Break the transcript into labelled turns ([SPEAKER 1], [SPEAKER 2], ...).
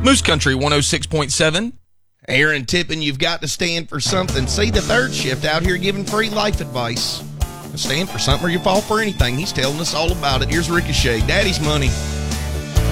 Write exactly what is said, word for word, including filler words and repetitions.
[SPEAKER 1] Moose Country one oh six point seven.
[SPEAKER 2] Aaron Tippin, you've got to stand for something. See the third shift out here giving free life advice. Stand for something or you fall for anything. He's telling us all about it. Here's Ricochet, Daddy's Money.